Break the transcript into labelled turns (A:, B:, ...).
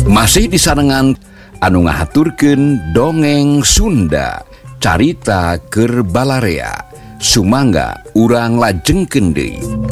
A: Masih disarengan anu ngahaturkeun dongeng Sunda carita keur Balarea. Sumangga urang lajengkeun deui.